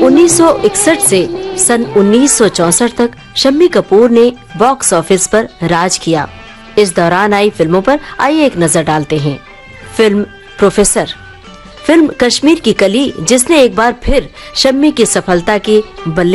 1961 से सन 1964 तक शम्मी कपूर ने बॉक्स ऑफिस पर राज किया। इस दौरान आई फिल्मों पर आइए एक नजर डालते हैं। फिल्म प्रोफेसर, फिल्म कश्मीर की कली, जिसने एक बार फिर शम्मी की सफलता की बल्ले